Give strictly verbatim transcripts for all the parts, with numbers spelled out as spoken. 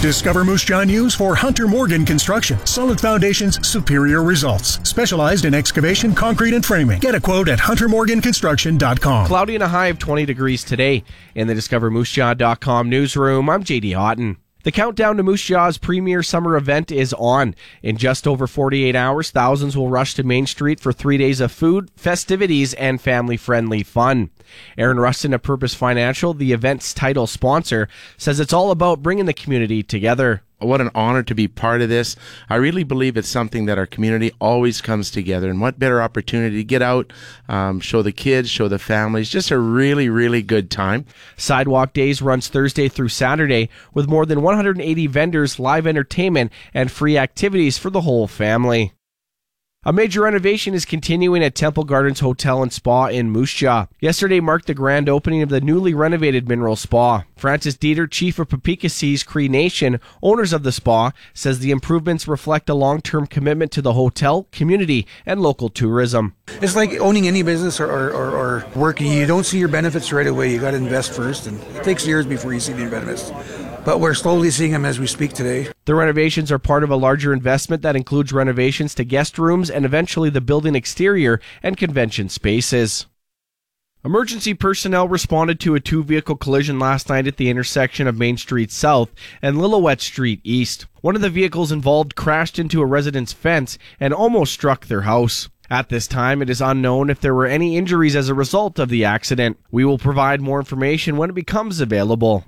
Discover Moose Jaw News for Hunter Morgan Construction. Solid foundations, superior results. Specialized in excavation, concrete, and framing. Get a quote at hunter morgan construction dot com. Cloudy and a high of twenty degrees today. In the discover moose jaw dot com newsroom, I'm J D Houghton. The countdown to Moose Jaw's premier summer event is on. In just over forty-eight hours, thousands will rush to Main Street for three days of food, festivities, and family-friendly fun. Aaron Rustin of Purpose Financial, the event's title sponsor, says it's all about bringing the community together. What an honor to be part of this. I really believe it's something that our community always comes together, and what better opportunity to get out, um, show the kids, show the families, just a really, really good time. Sidewalk Days runs Thursday through Saturday with more than one hundred eighty vendors, live entertainment, and free activities for the whole family. A major renovation is continuing at Temple Gardens Hotel and Spa in Moose Jaw. Yesterday marked the grand opening of the newly renovated Mineral Spa. Francis Dieter, chief of Papikassee's Cree Nation, owners of the spa, says the improvements reflect a long-term commitment to the hotel, community, and local tourism. It's like owning any business or, or, or, or work. You don't see your benefits right away. You got to invest first, and it takes years before you see the benefits. But we're slowly seeing them as we speak today. The renovations are part of a larger investment that includes renovations to guest rooms and eventually the building exterior and convention spaces. Emergency personnel responded to a two-vehicle collision last night at the intersection of Main Street South and Lillooet Street East. One of the vehicles involved crashed into a resident's fence and almost struck their house. At this time, it is unknown if there were any injuries as a result of the accident. We will provide more information when it becomes available.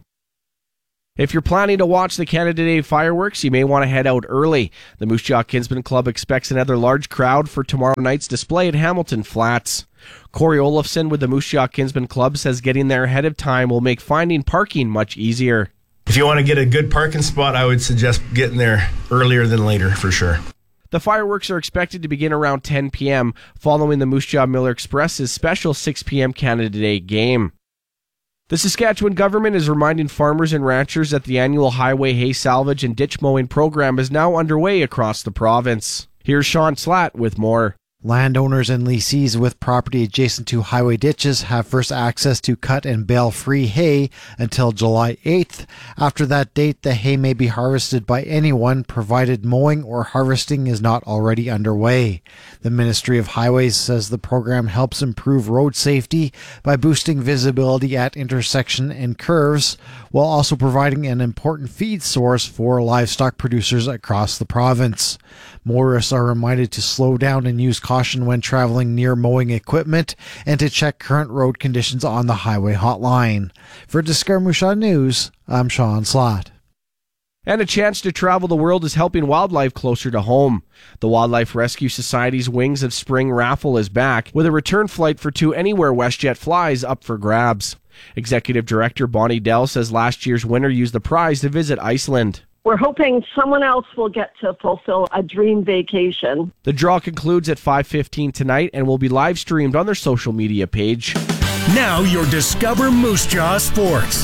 If you're planning to watch the Canada Day fireworks, you may want to head out early. The Moose Jaw Kinsman Club expects another large crowd for tomorrow night's display at Hamilton Flats. Corey Olafson with the Moose Jaw Kinsman Club says getting there ahead of time will make finding parking much easier. If you want to get a good parking spot, I would suggest getting there earlier than later for sure. The fireworks are expected to begin around ten p.m. following the Moose Jaw Miller Express's special six p.m. Canada Day game. The Saskatchewan government is reminding farmers and ranchers that the annual highway hay salvage and ditch mowing program is now underway across the province. Here's Sean Slatt with more. Landowners and lessees with property adjacent to highway ditches have first access to cut and bale free hay until July eighth. After that date, the hay may be harvested by anyone, provided mowing or harvesting is not already underway. The Ministry of Highways says the program helps improve road safety by boosting visibility at intersection and curves, while also providing an important feed source for livestock producers across the province. Motorists are reminded to slow down and use caution when traveling near mowing equipment and to check current road conditions on the highway hotline. For Discover Moose Jaw News, I'm Sean Slatt. And a chance to travel the world is helping wildlife closer to home. The Wildlife Rescue Society's Wings of Spring raffle is back, with a return flight for two Anywhere WestJet flies up for grabs. Executive Director Bonnie Dell says last year's winner used the prize to visit Iceland. We're hoping someone else will get to fulfill a dream vacation. The draw concludes at five fifteen tonight and will be live streamed on their social media page. Now your Discover Moose Jaw Sports.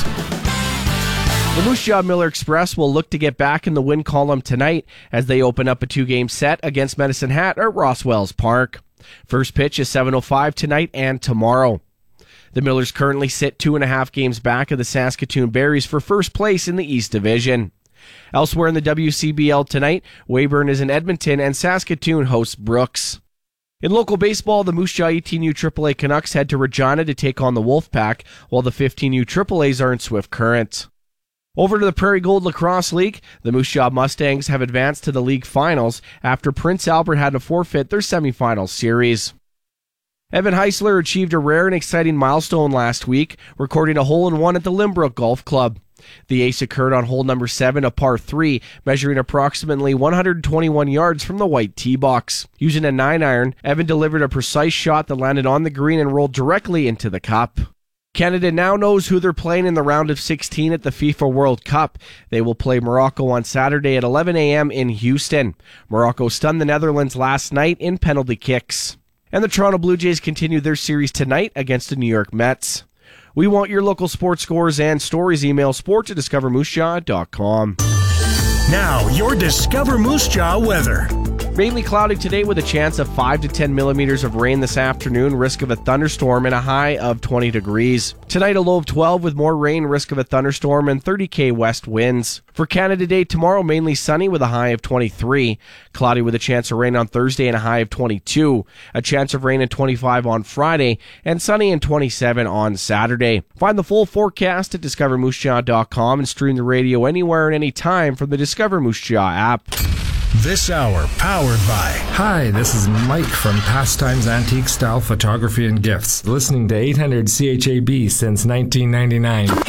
The Moose Jaw Miller Express will look to get back in the win column tonight as they open up a two-game set against Medicine Hat at Rosswells Park. First pitch is seven oh five tonight and tomorrow. The Millers currently sit two and a half games back of the Saskatoon Berries for first place in the East Division. Elsewhere in the W C B L tonight, Weyburn is in Edmonton and Saskatoon hosts Brooks. In local baseball, the Moose Jaw eighteen U triple A Canucks head to Regina to take on the Wolfpack, while the fifteen U triple A's are in Swift Current. Over to the Prairie Gold Lacrosse League, the Moose Jaw Mustangs have advanced to the league finals after Prince Albert had to forfeit their semifinal series. Evan Heisler achieved a rare and exciting milestone last week, recording a hole-in-one at the Limbrook Golf Club. The ace occurred on hole number seven, a par three, measuring approximately one hundred twenty-one yards from the white tee box. Using a nine iron, Evan delivered a precise shot that landed on the green and rolled directly into the cup. Canada now knows who they're playing in the round of sixteen at the FIFA World Cup. They will play Morocco on Saturday at eleven a.m. in Houston. Morocco stunned the Netherlands last night in penalty kicks. And the Toronto Blue Jays continue their series tonight against the New York Mets. We want your local sports scores and stories. Email sports at discover moose jaw dot com. Now, your Discover Moose Jaw weather. Mainly cloudy today with a chance of five to ten millimeters of rain this afternoon, risk of a thunderstorm, and a high of twenty degrees. Tonight, a low of twelve with more rain, risk of a thunderstorm, and thirty kilometer west winds. For Canada Day tomorrow, mainly sunny with a high of twenty-three. Cloudy with a chance of rain on Thursday and a high of twenty-two. A chance of rain at twenty-five on Friday, and sunny and twenty-seven on Saturday. Find the full forecast at discover moose jaw dot com and stream the radio anywhere and anytime from the Discover Moose Jaw app. This hour powered by... Hi, this is Mike from Pastimes Antique Style Photography and Gifts, listening to eight hundred C H A B since nineteen ninety-nine.